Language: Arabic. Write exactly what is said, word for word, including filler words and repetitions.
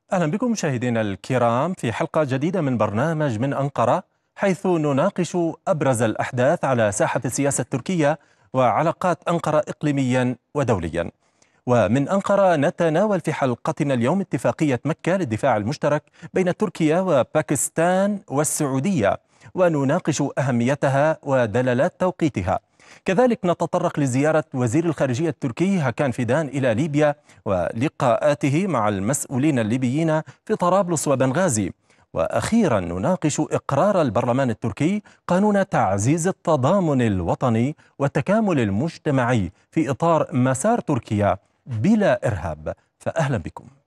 أهلا بكم مشاهدينا الكرام في حلقة جديدة من برنامج من أنقرة، حيث نناقش أبرز الأحداث على ساحة السياسة التركية وعلاقات أنقرة إقليميا ودوليا. ومن أنقرة نتناول في حلقتنا اليوم اتفاقية مكة للدفاع المشترك بين تركيا وباكستان والسعودية، ونناقش أهميتها ودلالات توقيتها. كذلك نتطرق لزيارة وزير الخارجية التركي هاكان فيدان إلى ليبيا ولقاءاته مع المسؤولين الليبيين في طرابلس وبنغازي. وأخيرا نناقش إقرار البرلمان التركي قانون تعزيز التضامن الوطني والتكامل المجتمعي في إطار مسار تركيا بلا إرهاب. فأهلا بكم.